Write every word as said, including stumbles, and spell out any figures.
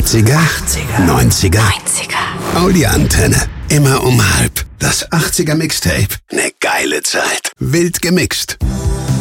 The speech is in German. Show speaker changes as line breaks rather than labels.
achtziger, neunziger,
neunziger.
Audi-Antenne. Immer um halb. Das achtziger Mixtape. Ne geile Zeit. Wild gemixt.